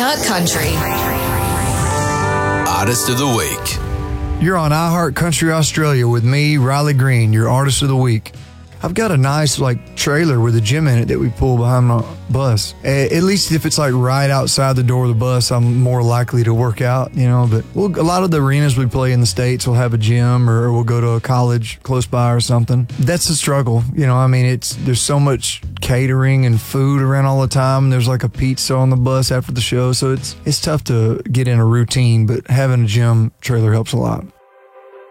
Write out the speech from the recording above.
iHeart Country. Artist of the Week. You're on iHeart Country Australia with me, Riley Green, your Artist of the Week. I've got a nice trailer with a gym in it that we pull behind my bus. At least if it's right outside the door of the bus, I'm more likely to work out, But a lot of the arenas we play in the States will have a gym, or we'll go to a college close by or something. That's a struggle, there's so much catering and food around all the time. There's a pizza on the bus after the show, so it's tough to get in a routine, but having a gym trailer helps a lot.